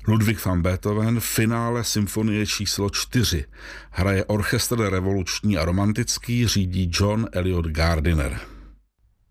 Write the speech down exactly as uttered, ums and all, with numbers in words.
Ludwig van Beethoven, finále symfonie číslo čtyři. Hraje orchestr revoluční a romantický, řídí John Eliot Gardiner.